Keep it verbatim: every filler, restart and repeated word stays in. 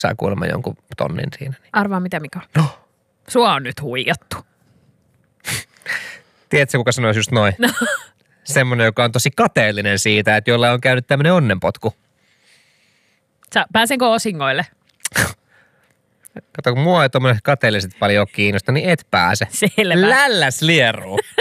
saa kuulemma jonkun tonnin siinä. Arvaa mitä, Mika? No. Sua on nyt huijattu. Tiedätkö, kuka sanoisi just noin? No. Semmoinen, joka on tosi kateellinen siitä, että jolla on käynyt tämmöinen onnenpotku. Sä, pääsenkö osingoille? Kato, kun mua ei tommoinen kateelliset paljon kiinnosta, niin et pääse. Selvä. Lälläs lieruu.